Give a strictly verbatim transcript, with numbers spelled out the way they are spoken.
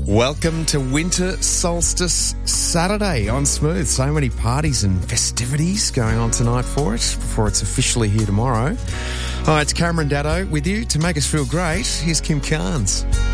Welcome to Winter Solstice Saturday on Smooth. So many parties and festivities going on tonight for it before it's officially here tomorrow. Hi, it's Cameron Daddo with you to make us feel great. Here's Kim Carnes.